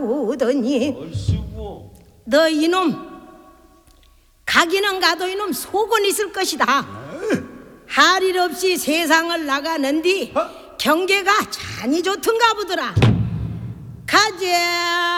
나오더니 얼씨구. 너 이놈 가기는 가도 이놈 속은 있을 것이다. 할 일 없이 세상을 나가는디 경계가 잔이 좋던가 보더라. 가자.